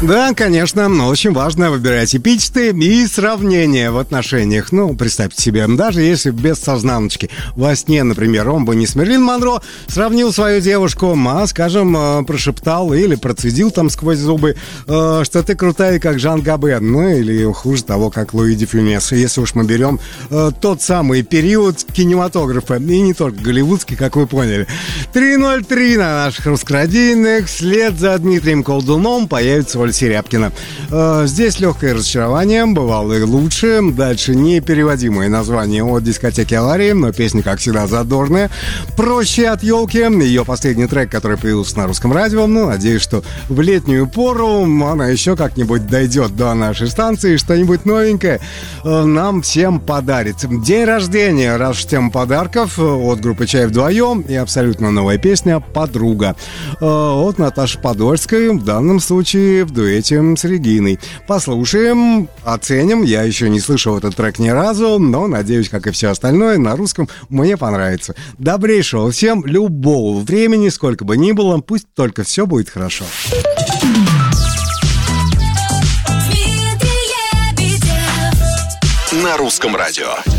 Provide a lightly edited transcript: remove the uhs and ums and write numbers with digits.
Да, конечно, но очень важно выбирать эпитеты и сравнения в отношениях. Ну, представьте себе, даже если без сознаночки. Во сне, например, он бы не с Мерлин Монро сравнил свою девушку, а, скажем, прошептал или процедил там сквозь зубы, что ты крутая, как Жан Габен. Ну, или хуже того, как Луи де Фюнес. Если уж мы берем тот самый период кинематографа, и не только голливудский, как вы поняли. 3:03 на наших русскородийных. Вслед за Дмитрием Колдуном появится Оля Серябкина. Здесь легкое разочарование, бывало и лучше. Дальше непереводимое название от дискотеки «Аварии», но песня, как всегда, задорная. «Проще от елки». Ее последний трек, который появился на русском радио. Ну, надеюсь, что в летнюю пору она еще как-нибудь дойдет до нашей станции, что-нибудь новенькое нам всем подарит. День рождения, раз уж тема подарков, от группы «Чай вдвоем» и абсолютно новая песня «Подруга» от Наташи Подольской, в данном случае в дуэте с Региной. Послушаем, оценим. Я еще не слышал этот трек ни разу, но, надеюсь, как и все остальное, на русском мне понравится. Добрейшего всем, любого времени, сколько бы ни было, пусть только все будет хорошо. На русском радио.